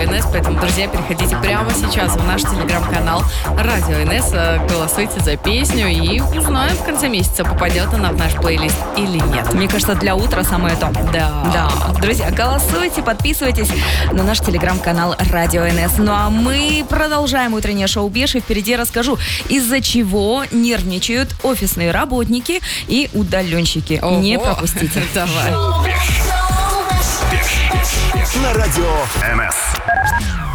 НС, поэтому, друзья, переходите прямо сейчас в наш телеграм-канал Радио НС, голосуйте за песню и узнаем в конце месяца, попадет она в наш плейлист или нет. Мне кажется, для утра самое то. Да. Друзья, голосуйте, подписывайтесь на наш телеграм-канал Радио НС. Ну а мы продолжаем утреннее шоу Беш, и впереди расскажу, из-за чего нервничают офисные работники и удаленщики. Ого. Не пропустите. Давай. На радио НС.